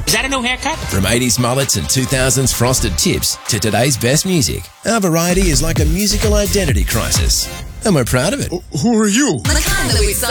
Is that a new haircut? From 80s mullets and 2000s frosted tips to today's best music, our variety is like a musical identity crisis. And we're proud of it. Who are you? The kind that we